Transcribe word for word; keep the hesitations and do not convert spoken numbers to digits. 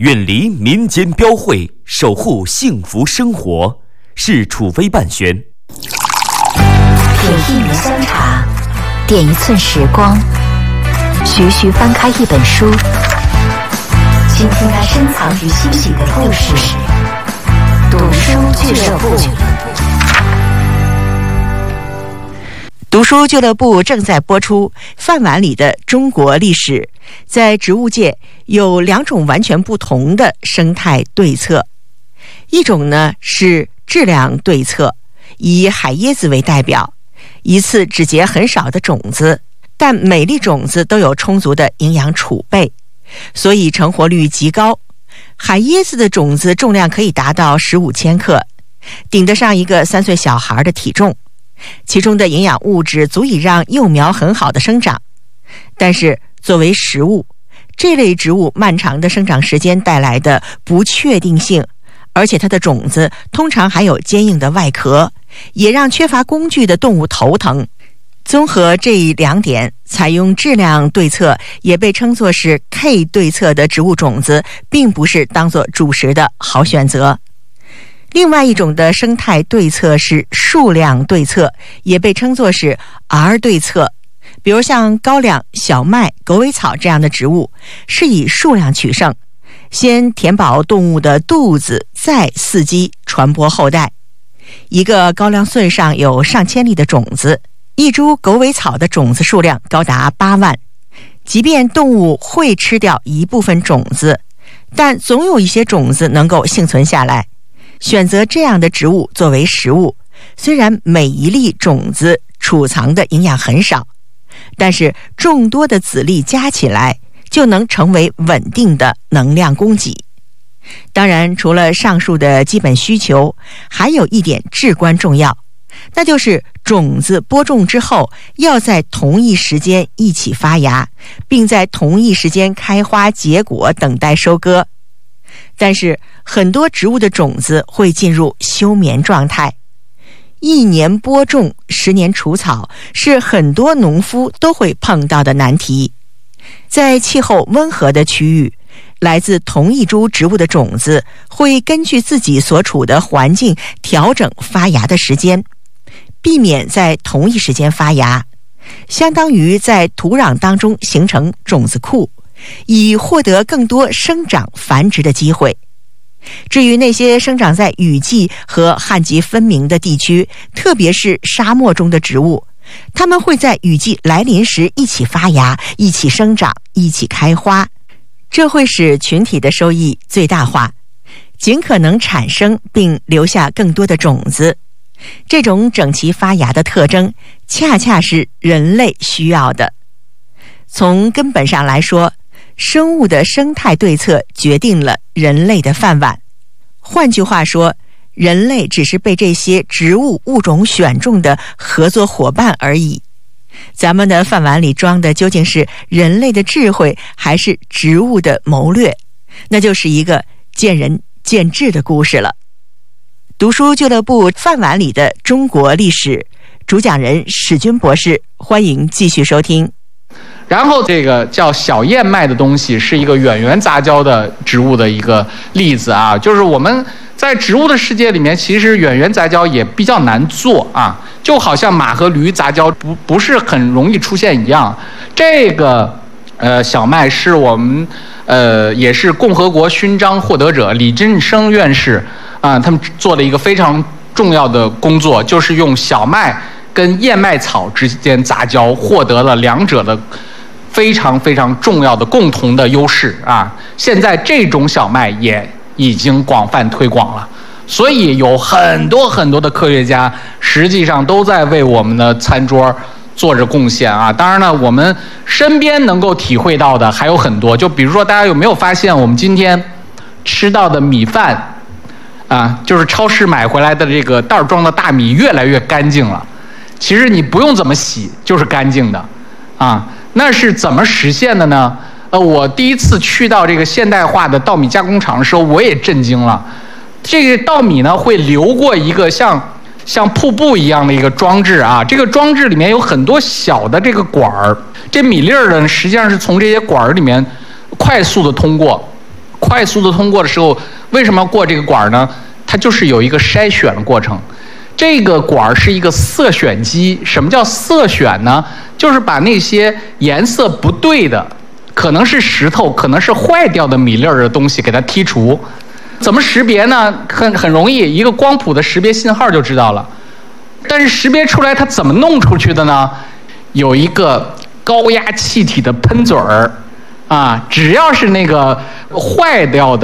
远离民间标会，守护幸福生活。是楚飞办宣。 品一壶香茶，点一寸时光，徐徐翻开一本书，倾听那深藏于心底的故事。读书俱乐部。读书俱乐部正在播出饭碗里的中国历史。在植物界有两种完全不同的生态对策，一种呢是质量对策，以海椰子为代表，一次只结很少的种子，但每粒种子都有充足的营养储备，所以成活率极高。海椰子的种子重量可以达到十五千克，顶得上一个三岁小孩的体重，其中的营养物质足以让幼苗很好的生长。但是作为食物，这类植物漫长的生长时间带来的不确定性，而且它的种子通常还有坚硬的外壳，也让缺乏工具的动物头疼。综合这两点，采用质量对策也被称作是 K 对策的植物种子并不是当作主食的好选择。另外一种的生态对策是数量对策，也被称作是 R 对策。比如像高粱、小麦、狗尾草这样的植物是以数量取胜，先填饱动物的肚子，再伺机传播后代。一个高粱穗上有上千粒的种子，一株狗尾草的种子数量高达八万。即便动物会吃掉一部分种子，但总有一些种子能够幸存下来。选择这样的植物作为食物，虽然每一粒种子储藏的营养很少，但是众多的子粒加起来就能成为稳定的能量供给。当然，除了上述的基本需求，还有一点至关重要，那就是种子播种之后要在同一时间一起发芽，并在同一时间开花结果，等待收割。但是很多植物的种子会进入休眠状态，一年播种，十年除草，是很多农夫都会碰到的难题。在气候温和的区域，来自同一株植物的种子会根据自己所处的环境调整发芽的时间，避免在同一时间发芽，相当于在土壤当中形成种子库，以获得更多生长繁殖的机会。至于那些生长在雨季和旱季分明的地区，特别是沙漠中的植物，它们会在雨季来临时一起发芽，一起生长，一起开花，这会使群体的收益最大化，尽可能产生并留下更多的种子。这种整齐发芽的特征恰恰是人类需要的。从根本上来说，生物的生态对策决定了人类的饭碗。换句话说，人类只是被这些植物物种选中的合作伙伴而已。咱们的饭碗里装的究竟是人类的智慧，还是植物的谋略？那就是一个见仁见智的故事了。读书俱乐部饭碗里的中国历史，主讲人史军博士，欢迎继续收听。 然后这个叫小燕麦的东西是一个远缘杂交的植物的一个例子啊，就是我们在植物的世界里面，其实远缘杂交也比较难做啊，就好像马和驴杂交不不是很容易出现一样。这个呃小麦是我们呃也是共和国勋章获得者李振声院士啊，他们做了一个非常重要的工作，就是用小麦跟燕麦草之间杂交，获得了两者的非常非常重要的共同的优势啊！现在这种小麦也已经广泛推广了，所以有很多很多的科学家实际上都在为我们的餐桌做着贡献啊！当然呢，我们身边能够体会到的还有很多，就比如说大家有没有发现，我们今天吃到的米饭啊，就是超市买回来的这个袋装的大米越来越干净了。其实你不用怎么洗，就是干净的啊。那是怎么实现的呢？呃，我第一次去到这个现代化的稻米加工厂的时候，我也震惊了。这个稻米呢，会流过一个像像瀑布一样的一个装置啊。这个装置里面有很多小的这个管儿，这米粒儿呢，实际上是从这些管儿里面快速的通过。 快速的通过的时候，为什么要过这个管呢？它就是有一个筛选的过程。这个管是一个色选机。什么叫色选呢？就是把那些颜色不对的，可能是石头，可能是坏掉的米粒儿的东西给它剔除。怎么识别呢？很很容易，一个光谱的识别信号就知道了。但是识别出来它怎么弄出去的呢？有一个高压气体的喷嘴儿，啊，只要是那个坏掉的